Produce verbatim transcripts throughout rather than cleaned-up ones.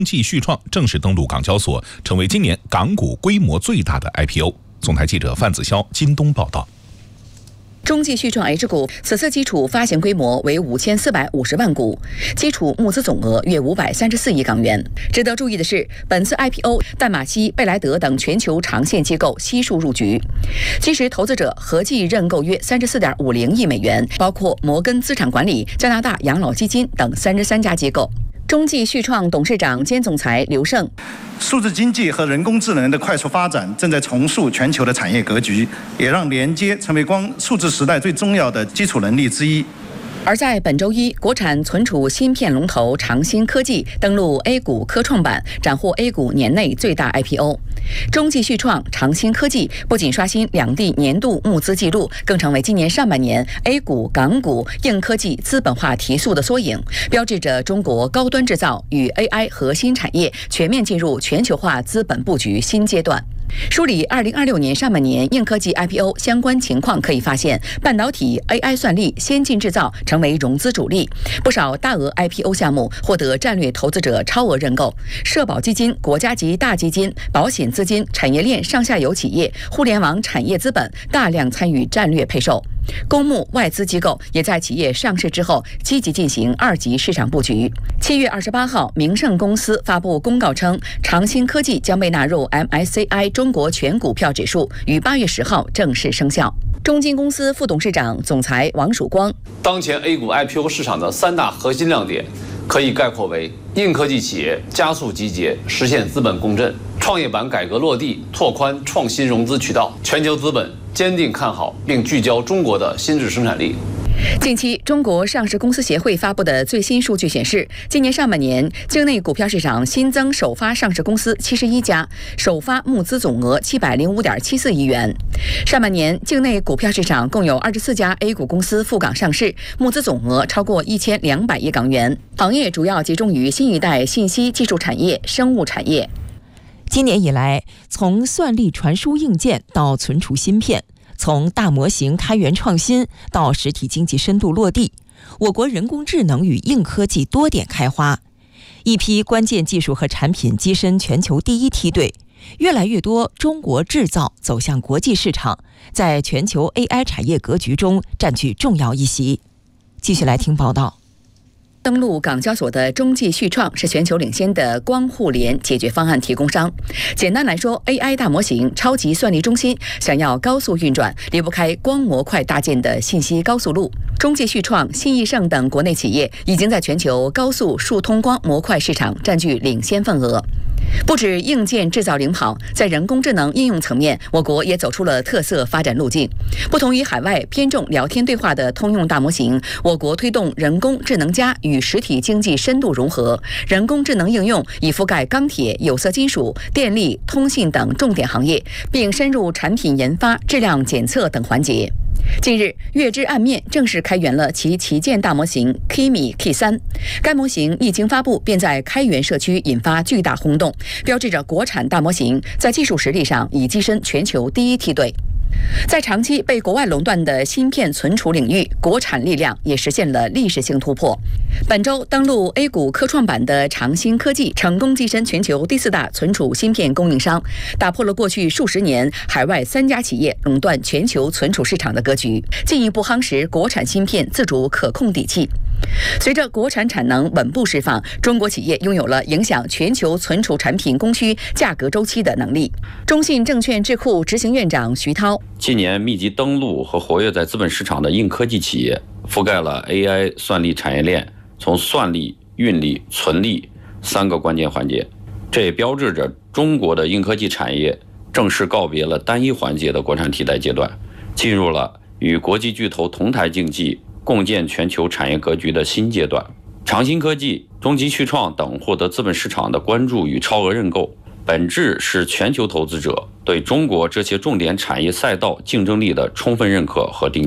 继续创正式登陆港交所，成为今年港股规模最大的 I P O。总台记者范子潇、金东报道。 中继续创 H 股此次基础发行规模为五千四百五十万股，基础募资总额约五百三十四亿港元。值得注意的是，本次 I P O 淡马锡、贝莱德等全球长线机构悉数入局，其实投资者合计认购约三十四点五零亿美元，包括摩根资产管理、加拿大养老基金等三十三家机构。中继续创董事长兼总裁刘胜。 数字经济和人工智能的快速发展正在重塑全球的产业格局，也让连接成为光数字时代最重要的基础能力之一。 而在本周一，国产存储芯片龙头长芯科技登陆 A 股科创板，斩获 A 股年内最大 I P O。中继续创、长芯科技不仅刷新两地年度募资纪录，更成为今年上半年 A 股、港股硬科技资本化提速的缩影，标志着中国高端制造与 A I 核心产业全面进入全球化资本布局新阶段。梳理二零二六年上半年硬科技 I P O 相关情况，可以发现，半导体、A I 算力、先进制造成为融资主力，不少大额 I P O 项目获得战略投资者超额认购，社保基金、国家级大基金、保险资金、产业链上下游企业、互联网产业资本大量参与战略配售。公募外资机构也在企业上市之后积极进行二级市场布局。七月二十八号，明晟公司发布公告称，长芯科技将被纳入 M S C I 中国全股票指数，于八月十号正式生效。中金公司副董事长、总裁王曙光： 当前 A 股 I P O 市场的三大核心亮点，可以概括为硬科技企业加速集结，实现资本共振；创业板改革落地，拓宽创新融资渠道；全球资本坚定看好并聚焦中国的新质生产力。 近期，中国上市公司协会发布的最新数据显示，今年上半年境内股票市场新增首发上市公司七十一家，首发募资总额七百零五点七四亿元。上半年境内股票市场共有二十四家 A 股公司赴港上市，募资总额超过一千两百亿港元，行业主要集中于新一代信息技术产业、生物产业。 今年以来，从算力传输硬件到存储芯片，从大模型开源创新到实体经济深度落地，我国人工智能与硬科技多点开花，一批关键技术和产品跻身全球第一梯队，越来越多中国制造走向国际市场，在全球 A I 产业格局中占据重要一席。继续来听报道。 登陆港交所的中继续创是全球领先的光互联解决方案提供商。简单来说 ，A I 大模型、超级算力中心想要高速运转，离不开光模块搭建的信息高速路。中继续创、信义盛等国内企业已经在全球高速数通光模块市场占据领先份额。不止硬件制造领跑，在人工智能应用层面，我国也走出了特色发展路径。不同于海外偏重聊天对话的通用大模型，我国推动人工智能加与实体经济深度融合，人工智能应用已覆盖钢铁、有色金属、电力、通信等重点行业，并深入产品研发、质量检测等环节。近日，月之暗面正式开源了其旗舰大模型 Kimi K 三，该模型一经发布，便在开源社区引发巨大轰动，标志着国产大模型在技术实力上已跻身全球第一梯队。在长期被国外垄断的芯片存储领域，国产力量也实现了历史性突破。本周登陆 A 股科创板的长芯科技成功跻身全球第四大存储芯片供应商，打破了过去数十年海外三家企业垄断全球存储市场的格局，进一步夯实国产芯片自主可控底气。随着国产产能稳步释放，中国企业拥有了影响全球存储产品供需价格周期的能力。中信证券智库执行院长徐涛： 近年密集登陆和活跃在资本市场的硬科技企业，覆盖了 A I 算力产业链，从算力、运力、存力三个关键环节。这也标志着中国的硬科技产业正式告别了单一环节的国产替代阶段，进入了与国际巨头同台竞技、共建全球产业格局的新阶段。长芯科技、中继续创等获得资本市场的关注与超额认购，本质是全球投资者对中国这些重点产业赛道竞争力的充分认可和定价。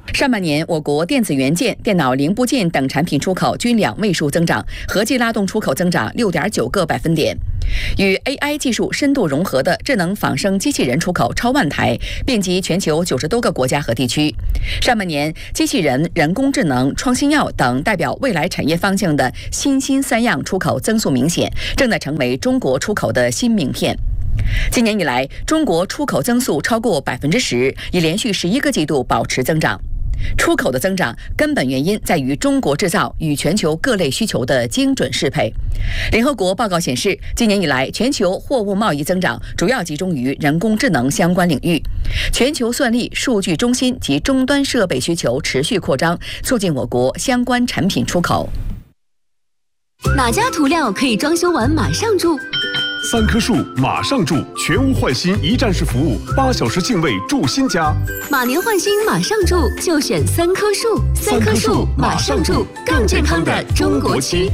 上半年，我国电子元件、电脑零部件等产品出口均两位数增长，合计拉动出口增长六点九个百分点。与 A I 技术深度融合的智能仿生机器人出口超万台，遍及全球九十多个国家和地区。上半年，机器人、人工智能、创新药等代表未来产业方向的新兴三样出口增速明显，正在成为中国出口的新名片。今年以来，中国出口增速超过百分之十，已连续十一个季度保持增长。出口的增长根本原因在于中国制造与全球各类需求的精准适配。联合国报告显示，今年以来全球货物贸易增长主要集中于人工智能相关领域，全球算力、数据中心及终端设备需求持续扩张，促进我国相关产品出口。 哪家涂料可以装修完马上住？ 三棵树马上住，全屋换新一站式服务，八小时净位住新家。 马年换新马上住，就选三棵树。三棵树马上住，更健康的中国区。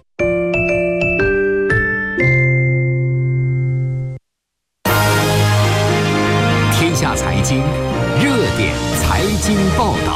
天下财经热点财经报道。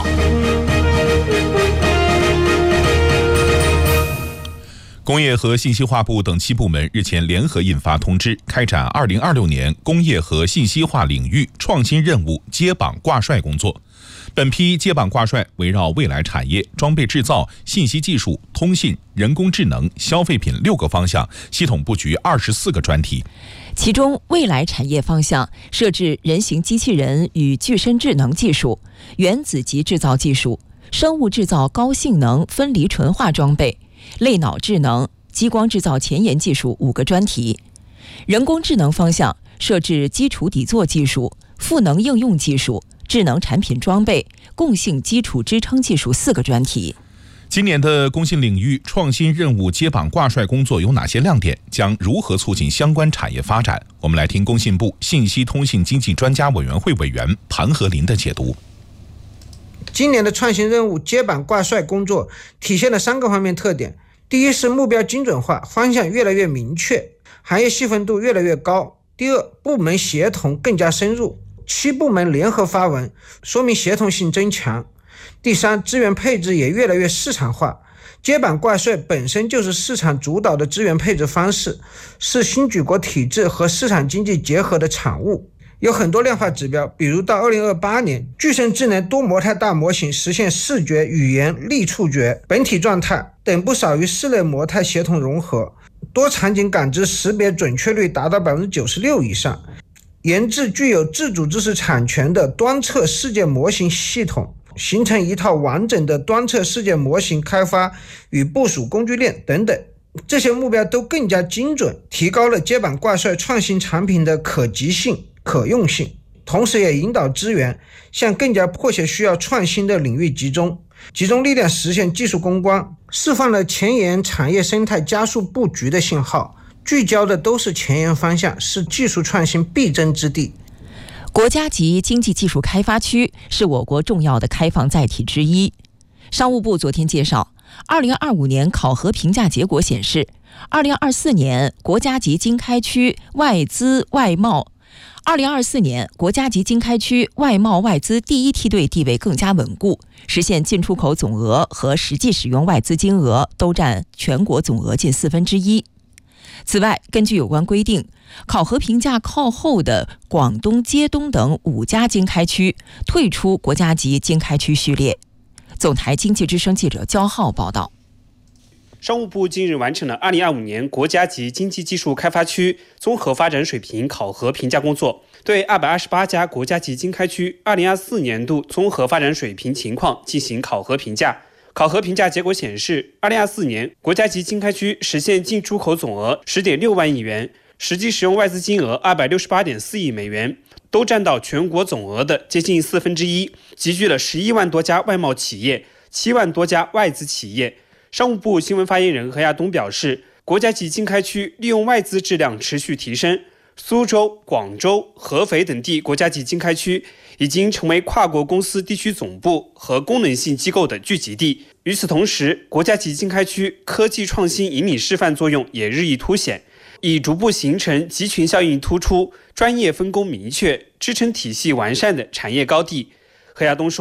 工业和信息化部等七部门日前联合印发通知，开展二零二六年工业和信息化领域创新任务接榜挂帅工作。本批接榜挂帅围绕未来产业、装备制造、信息技术、通信、人工智能、消费品六个方向，系统布局二十四个专题。 其中，未来产业方向设置人形机器人与具身智能技术、原子级制造技术、生物制造高性能分离纯化装备、类脑智能、激光制造前沿技术五个专题。人工智能方向设置基础底座技术、赋能应用技术、智能产品装备、共性基础支撑技术四个专题。 今年的工信领域创新任务接榜挂帅工作有哪些亮点？将如何促进相关产业发展？我们来听工信部信息通信经济专家委员会委员庞和林的解读。 今年的创新任务接榜挂帅工作体现了三个方面特点。第一是目标精准化，方向越来越明确，行业细分度越来越高。第二，部门协同更加深入，七部门联合发文，说明协同性增强。第三，资源配置也越来越市场化。接榜挂帅本身就是市场主导的资源配置方式，是新举国体制和市场经济结合的产物。有很多量化指标，比如到二零二八年，具身智能多模态大模型实现视觉、语言、力触觉、本体状态等不少于室内模态协同融合，多场景感知识别准确率达到 百分之九十六 以上，研制具有自主知识产权的端侧世界模型系统，形成一套完整的端侧世界模型开发与部署工具链等等。这些目标都更加精准，提高了接榜挂帅创新产品的可及性、可用性，同时也引导资源向更加迫切需要创新的领域集中，集中力量实现技术攻关，释放了前沿产业生态加速布局的信号，聚焦的都是前沿方向，是技术创新必争之地。 国家级经济技术开发区是我国重要的开放载体之一。商务部昨天介绍，二零二五年考核评价结果显示，二零二四年国家级经开区外资外贸二零二四年国家级经开区外贸外资第一梯队地位更加稳固，实现进出口总额和实际使用外资金额都占全国总额近四分之一。此外，根据有关规定，考核评价靠后的广东、街东等五家经开区退出国家级经开区序列。总台经济之声记者焦浩报道。 商务部近日完成了二零二五年国家级经济技术开发区综合发展水平考核评价工作，对二百二十八家国家级经开区二零二四年度综合发展水平情况进行考核评价。考核评价结果显示，二零二四年国家级经开区实现进出口总额 十点六万亿元，实际使用外资金额 二百六十八点四亿美元，都占到全国总额的接近四分之一，集聚了十一万多家外贸企业、七万多家外资企业。商务部新闻发言人何亚东表示，国家级经开区利用外资质量持续提升，苏州、广州、合肥等地国家级经开区已经成为跨国公司地区总部和功能性机构的聚集地。与此同时，国家级经开区科技创新引领示范作用也日益凸显，已逐步形成集群效应突出、专业分工明确、支撑体系完善的产业高地。何亚东说，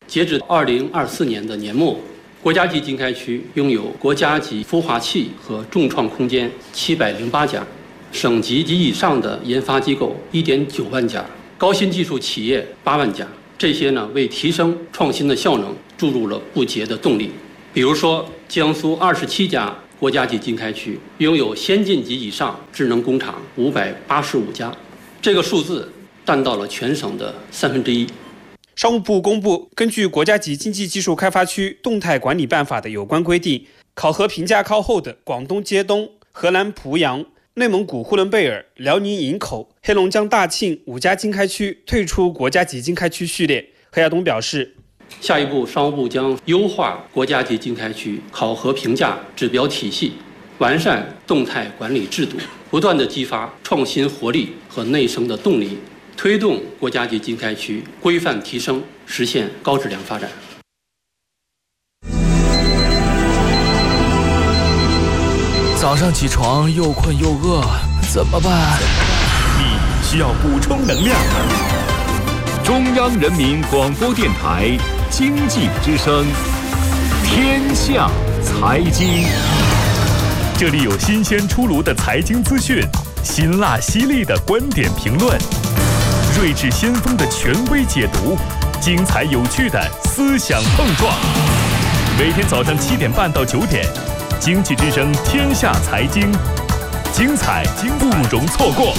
截止二零二四年的年末，国家级经开区拥有国家级孵化器和重创空间七百零八家，省级及以上的研发机构一点九万家，高新技术企业八万家。这些呢，为提升创新的效能注入了不竭的动力。比如说，江苏二十七家国家级经开区拥有先进及以上智能工厂五百八十五家，这个数字占到了全省的三分之一。 商务部公布，根据国家级经济技术开发区动态管理办法的有关规定，考核评价靠后的广东街东、河南濮阳、内蒙古呼伦贝尔、辽宁营口、黑龙江大庆五家经开区退出国家级经开区序列。何亚东表示， 下一步商务部将优化国家级经开区考核评价指标体系，完善动态管理制度，不断地激发创新活力和内生的动力，推动国家级经开区规范提升，实现高质量发展。 早上起床又困又饿，怎么办？ 你需要补充能量。 中央人民广播电台经济之声，天下财经。 这里有新鲜出炉的财经资讯，辛辣犀利的观点评论，睿智先锋的权威解读，精彩有趣的思想碰撞。每天早上七点半到九点，经济之声天下财经，精彩不容错过。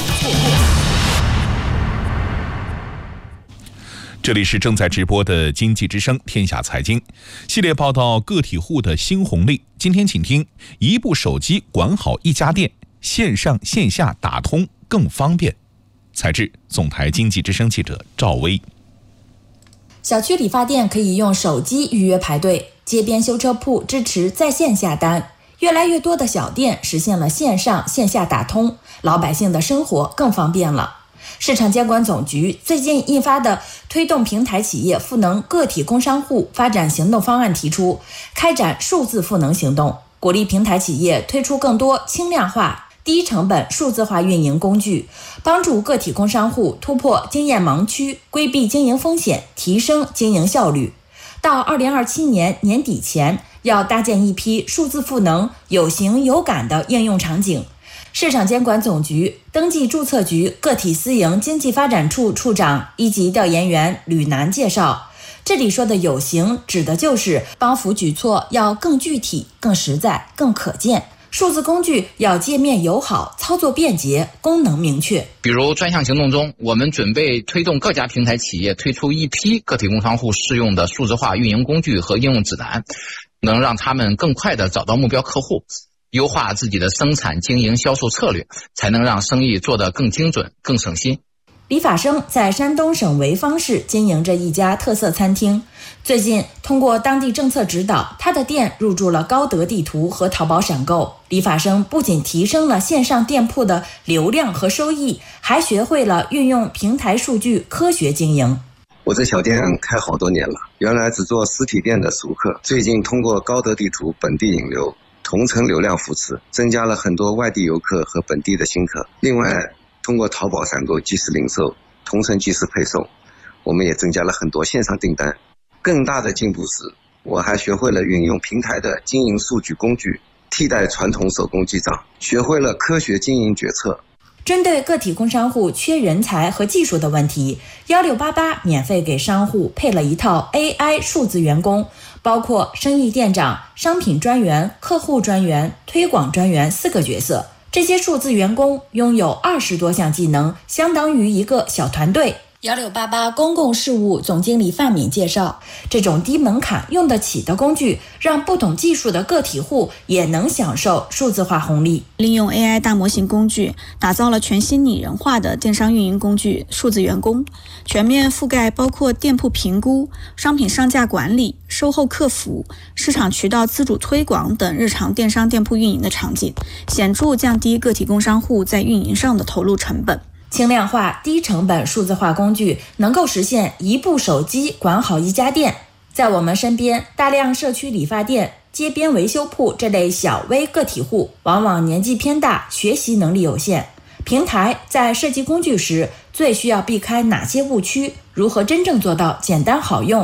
这里是正在直播的经济之声天下财经系列报道，个体户的新红利。今天请听：一部手机管好一家店，线上线下打通更方便。采制总台经济之声记者赵薇。 小区理发店可以用手机预约排队，街边修车铺支持在线下单，越来越多的小店实现了线上线下打通，老百姓的生活更方便了。市场监管总局最近印发的推动平台企业赋能个体工商户发展行动方案提出，开展数字赋能行动，鼓励平台企业推出更多轻量化、低成本数字化运营工具，帮助个体工商户突破经验盲区，规避经营风险，提升经营效率。到二零二七年年底前，要搭建一批数字赋能有形有感的应用场景。市场监管总局登记注册局个体私营经济发展处处长一级调研员吕楠介绍，这里说的有形指的就是帮扶举措要更具体、更实在、更可见，数字工具要界面友好、操作便捷、功能明确。 比如专项行动中，我们准备推动各家平台企业推出一批个体工商户适用的数字化运营工具和应用指南，能让他们更快地找到目标客户，优化自己的生产经营销售策略，才能让生意做得更精准、更省心。 李法生在山东省潍坊市经营着一家特色餐厅，最近通过当地政策指导，他的店入驻了高德地图和淘宝闪购。李法生不仅提升了线上店铺的流量和收益，还学会了运用平台数据科学经营。 我这小店开好多年了，原来只做实体店的熟客，最近通过高德地图本地引流、同城流量扶持，增加了很多外地游客和本地的新客。另外通过淘宝闪购即时零售、同城即时配送，我们也增加了很多线上订单。更大的进步是，我还学会了运用平台的经营数据工具，替代传统手工记账，学会了科学经营决策。 针对个体工商户缺人才和技术的问题，一六八八免费给商户配了一套 A I 数字员工，包括生意店长、商品专员、客户专员、推广专员四个角色。这些数字员工拥有二十多项技能，相当于一个小团队。一六八八公共事务总经理范敏介绍，这种低门槛用得起的工具，让不懂技术的个体户也能享受数字化红利。 利用 A I 大模型工具，打造了全新拟人化的电商运营工具数字员工，全面覆盖包括店铺评估、商品上架管理、售后客服、市场渠道自主推广等日常电商店铺运营的场景，显著降低个体工商户在运营上的投入成本。 轻量化、低成本数字化工具能够实现一部手机管好一家店。在我们身边，大量社区理发店、街边维修铺这类小微个体户往往年纪偏大，学习能力有限。平台在设计工具时最需要避开哪些误区？如何真正做到简单好用？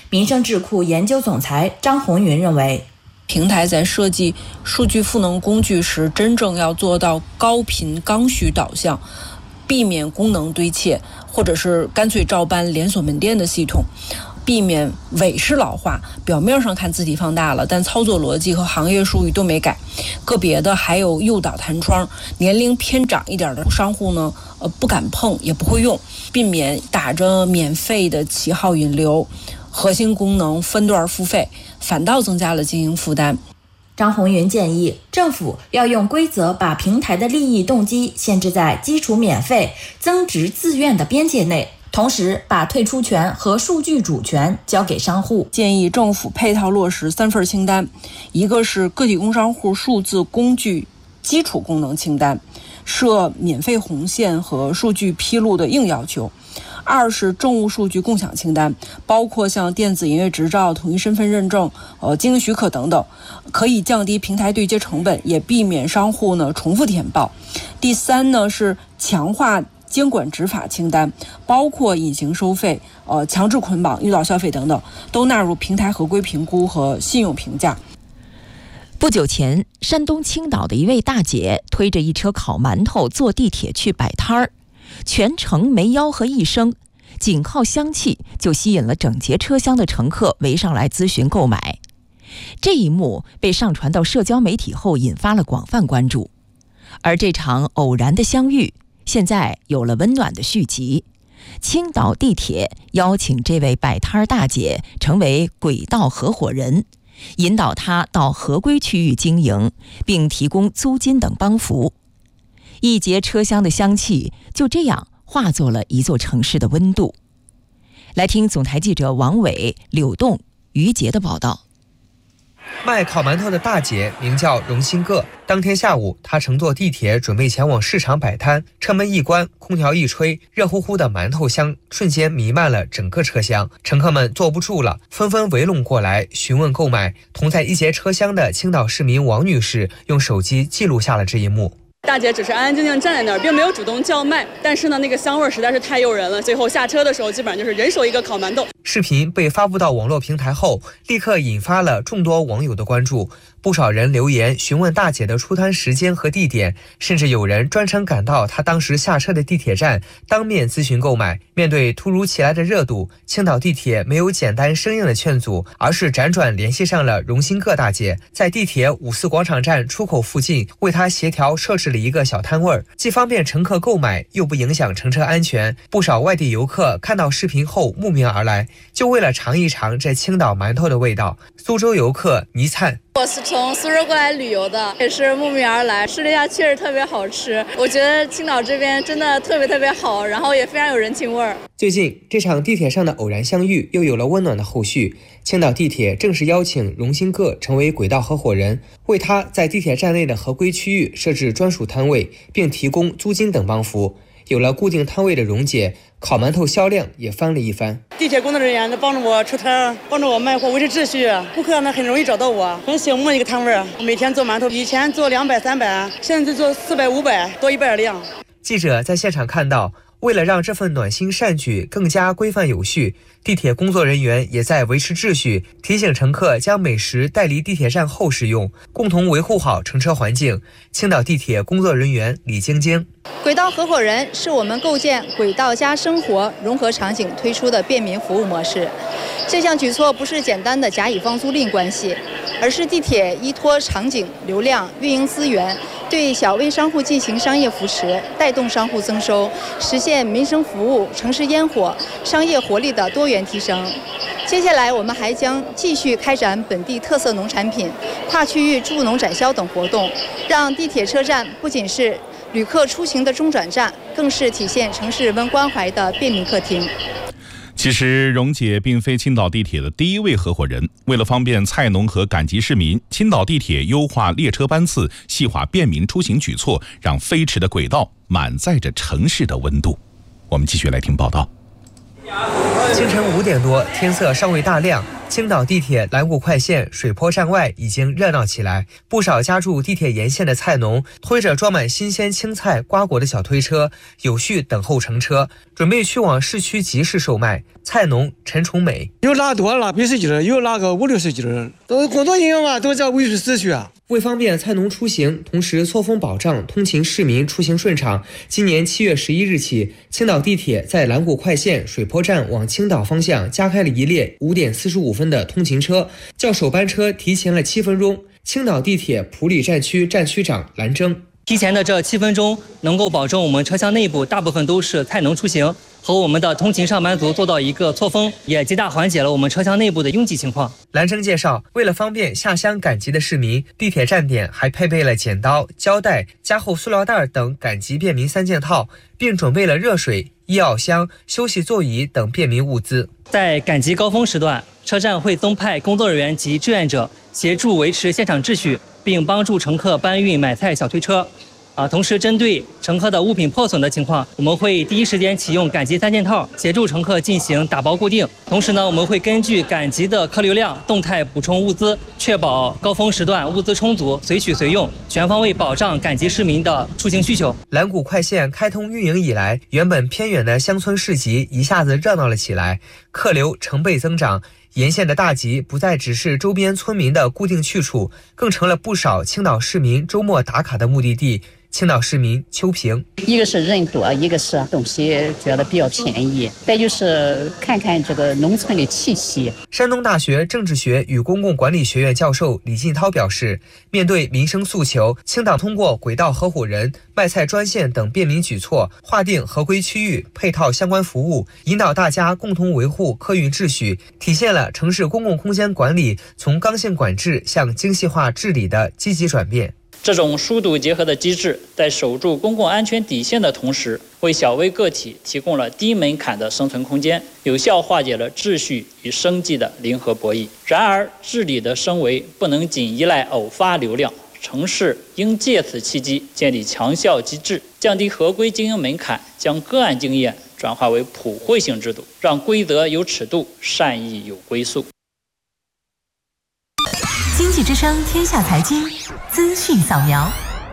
民生智库研究总裁张红云认为， 平台在设计数据赋能工具时，真正要做到高频刚需导向，避免功能堆砌，或者是干脆照搬连锁门店的系统，避免伪式老化，表面上看字体放大了，但操作逻辑和行业术语都没改。个别的还有诱导弹窗，年龄偏长一点的商户呢，呃不敢碰也不会用，避免打着免费的旗号引流，核心功能分段付费，反倒增加了经营负担。 张红云建议政府要用规则把平台的利益动机限制在基础免费、增值自愿的边界内，同时把退出权和数据主权交给商户。 建议政府配套落实三份清单，一个是个体工商户数字工具基础功能清单，设免费红线和数据披露的硬要求；二是政务数据共享清单，包括像电子营业执照、统一身份认证、呃经营许可等等，可以降低平台对接成本，也避免商户呢重复填报。第三呢是强化监管执法清单，包括隐形收费、呃强制捆绑、诱导消费等等，都纳入平台合规评估和信用评价。 不久前，山东青岛的一位大姐推着一车烤馒头坐地铁去摆摊儿，全程没吆喝一声，仅靠香气就吸引了整节车厢的乘客围上来咨询购买。这一幕被上传到社交媒体后，引发了广泛关注。而这场偶然的相遇，现在有了温暖的续集。青岛地铁邀请这位摆摊大姐成为轨道合伙人，引导她到合规区域经营，并提供租金等帮扶。一节车厢的香气就这样化作了一座城市的温度。来听总台记者王伟、柳栋、于杰的报道。 卖烤馒头的大姐名叫荣新个。当天下午，她乘坐地铁准备前往市场摆摊，车门一关，空调一吹，热乎乎的馒头香瞬间弥漫了整个车厢。乘客们坐不住了，纷纷围拢过来询问购买。同在一节车厢的青岛市民王女士用手机记录下了这一幕。 大姐只是安安静静站在那儿，并没有主动叫卖，但是呢，那个香味实在是太诱人了。最后下车的时候，基本上就是人手一个烤馒头。 视频被发布到网络平台后，立刻引发了众多网友的关注。不少人留言询问大姐的出摊时间和地点，甚至有人专程赶到她当时下车的地铁站，当面咨询购买。面对突如其来的热度，青岛地铁没有简单生硬的劝阻，而是辗转联系上了荣新个大姐，在地铁五四广场站出口附近为她协调设置了一个小摊位，既方便乘客购买，又不影响乘车安全。不少外地游客看到视频后慕名而来，就为了尝一尝这青岛馒头的味道。苏州游客倪灿， 我是从苏州过来旅游的，也是慕名而来，试了一下，确实特别好吃。我觉得青岛这边真的特别特别好，然后也非常有人情味儿。 最近这场地铁上的偶然相遇又有了温暖的后续，青岛地铁正式邀请荣新个成为轨道合伙人，为他在地铁站内的合规区域设置专属摊位，并提供租金等帮扶。有了固定摊位的荣姐，烤馒头销量也翻了一番。 地铁工作人员帮着我出摊，帮着我卖货，维持秩序，顾客呢很容易找到我，很醒目一个摊位。每天做馒头，以前做两百、三百，现在做四百、五百，多一倍的量。 记者在现场看到，为了让这份暖心善举更加规范有序，地铁工作人员也在维持秩序，提醒乘客将美食带离地铁站后食用，共同维护好乘车环境。青岛地铁工作人员李晶晶， 轨道合伙人是我们构建轨道加生活融合场景推出的便民服务模式。这项举措不是简单的甲乙方租赁关系，而是地铁依托场景、流量、运营资源，对小微商户进行商业扶持，带动商户增收，实现民生服务、城市烟火、商业活力的多元提升。接下来，我们还将继续开展本地特色农产品、跨区域助农展销等活动，让地铁车站不仅是旅客出行的中转站，更是体现城市人文关怀的便民客厅。 其实，荣姐并非青岛地铁的第一位合伙人。为了方便菜农和赶集市民，青岛地铁优化列车班次、细化便民出行举措，让飞驰的轨道满载着城市的温度。我们继续来听报道。 清晨五点多，天色尚未大亮， 青岛地铁蓝谷快线水坡站外已经热闹起来，不少家住地铁沿线的菜农推着装满新鲜青菜、瓜果的小推车，有序等候乘车，准备去往市区集市售卖。菜农陈崇美： 有拉多拉百十斤，有拉个五六十斤，都工作人员嘛，都在维持秩序啊。 为方便菜农出行，同时错峰保障通勤市民出行顺畅，今年七月十一日起，青岛地铁在蓝谷快线水坡站往青岛方向加开了一列五点四十五分的通勤车，较首班车提前了七分钟。青岛地铁普里站区站区长蓝征： 提前的这七分钟，能够保证我们车厢内部大部分都是菜农出行，和我们的通勤上班族做到一个错峰，也极大缓解了我们车厢内部的拥挤情况。 蓝征介绍，为了方便下乡赶集的市民，地铁站点还配备了剪刀、胶带、加厚塑料袋等赶集便民三件套，并准备了热水、医药箱、休息座椅等便民物资。 在赶集高峰时段，车站会增派工作人员及志愿者协助维持现场秩序，并帮助乘客搬运买菜小推车。啊，同时针对乘客的物品破损的情况，我们会第一时间启用赶集三件套，协助乘客进行打包固定。同时呢，我们会根据赶集的客流量动态补充物资，确保高峰时段物资充足，随取随用，全方位保障赶集市民的出行需求。 蓝谷快线开通运营以来，原本偏远的乡村市集一下子热闹了起来，客流成倍增长。沿线的大集不再只是周边村民的固定去处，更成了不少青岛市民周末打卡的目的地。青岛市民邱平： 一个是人多，一个是东西觉得比较便宜，再就是看看这个农村的气息。 山东大学政治学与公共管理学院教授李进涛表示，面对民生诉求，青岛通过轨道合伙人、卖菜专线等便民举措，划定合规区域，配套相关服务，引导大家共同维护客运秩序，体现了城市公共空间管理从刚性管制向精细化治理的积极转变。 这种疏堵结合的机制，在守住公共安全底线的同时，为小微个体提供了低门槛的生存空间，有效化解了秩序与生计的零和博弈。然而，治理的升维不能仅依赖偶发流量，城市应借此契机建立强效机制，降低合规经营门槛，将个案经验转化为普惠性制度，让规则有尺度，善意有归宿。 经济之声天下财经资讯扫描。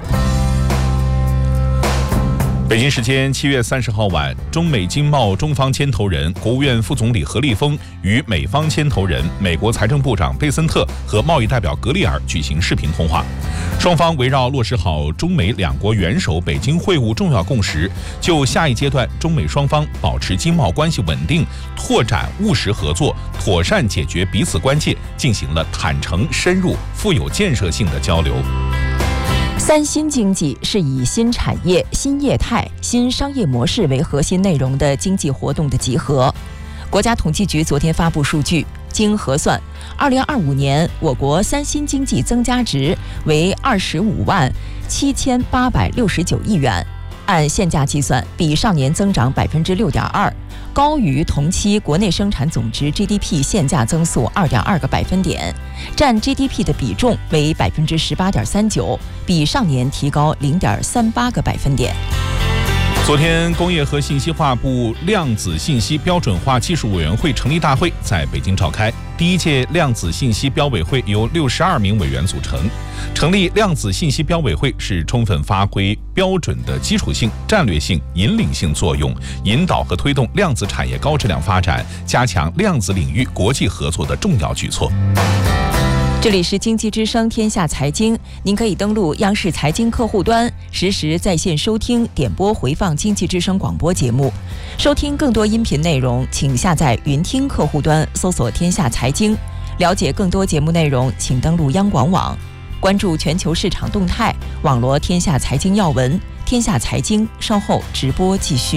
北京时间七月三十号晚，中美经贸中方牵头人、国务院副总理何立峰与美方牵头人、美国财政部长贝森特和贸易代表格里尔举行视频通话。双方围绕落实好中美两国元首北京会晤重要共识，就下一阶段中美双方保持经贸关系稳定、拓展务实合作、妥善解决彼此关切，进行了坦诚、深入、富有建设性的交流。 三新经济是以新产业、新业态、新商业模式为核心内容的经济活动的集合。国家统计局昨天发布数据，经核算，二零二五年我国三新经济增加值为二十五万七千八百六十九亿元，按现价计算，比上年增长百分之六点二，高于同期国内生产总值 G D P 现价增速二点二个百分点，占 G D P 的比重为百分之十八点三九，比上年提高零点三八个百分点。 昨天，工业和信息化部量子信息标准化技术委员会成立大会在北京召开。第一届量子信息标委会由六十二名委员组成。成立量子信息标委会是充分发挥标准的基础性、战略性、引领性作用，引导和推动量子产业高质量发展，加强量子领域国际合作的重要举措。 这里是经济之声天下财经，您可以登录央视财经客户端，实时在线收听、点播回放经济之声广播节目。收听更多音频内容，请下载云听客户端，搜索天下财经。了解更多节目内容，请登录央广网。关注全球市场动态，网罗天下财经要闻。天下财经稍后直播继续。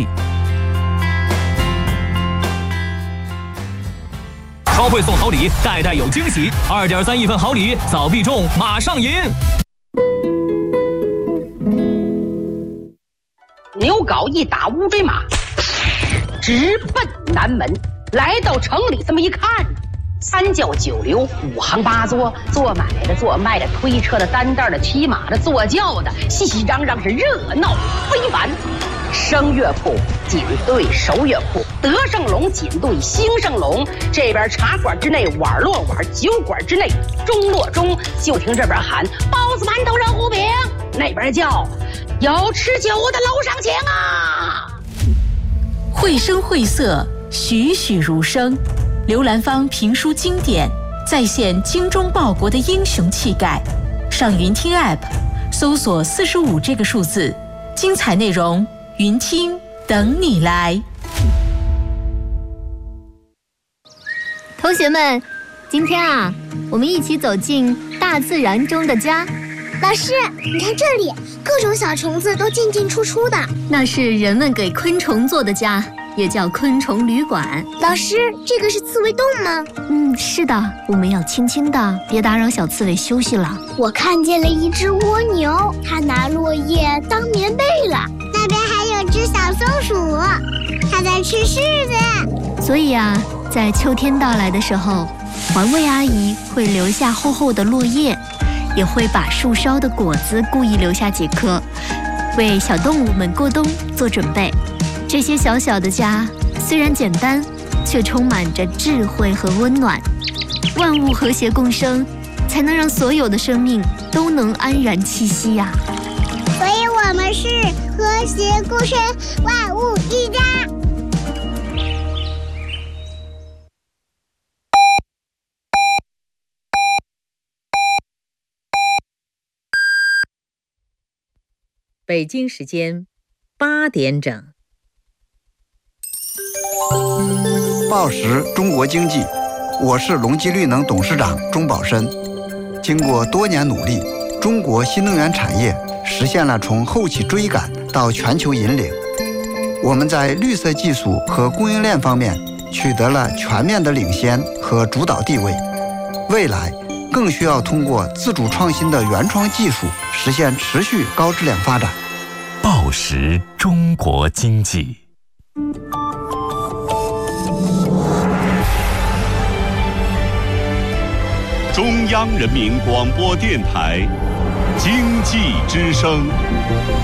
超会送好礼，代代有惊喜。二点三亿份好礼，早必中，马上赢！ 牛皋一打乌骓马，直奔南门。来到城里，这么一看，三教九流、五行八作，做买的、做卖的、推车的、担担的、骑马的、坐轿的，熙熙攘攘，是热闹非凡。 声乐铺紧对手乐铺，德胜龙紧对兴盛龙。这边茶馆之内碗落碗，酒馆之内盅落盅。就听这边喊包子馒头热糊饼，那边叫有吃酒的楼上请啊！ 绘声绘色，栩栩如生。刘兰芳评书经典，再现精忠报国的英雄气概。上云听 App， 搜索四十五这个数字，精彩内容，云听等你来。 同学们，今天啊，我们一起走进大自然中的家。 老师，你看这里，各种小虫子都进进出出的， 那是人们给昆虫做的家，也叫昆虫旅馆。 老师，这个是刺猬洞吗？ 嗯，是的，我们要轻轻的，别打扰小刺猬休息了。 我看见了一只蜗牛，它拿落叶当棉被了。那边还有只小松鼠，它在吃柿子。 所以啊，在秋天到来的时候，环卫阿姨会留下厚厚的落叶，也会把树梢的果子故意留下几颗，为小动物们过冬做准备。这些小小的家虽然简单，却充满着智慧和温暖。万物和谐共生，才能让所有的生命都能安然栖息呀、啊。 所以我们是和谐共生，万物一家。 北京时间八点整。 报时中国经济，我是隆基绿能董事长钟宝申。经过多年努力，中国新能源产业实现了从后起追赶到全球引领。我们在绿色技术和供应链方面取得了全面的领先和主导地位。未来更需要通过自主创新的原创技术，实现持续高质量发展。 报时中国经济。 中央人民广播电台经济之声。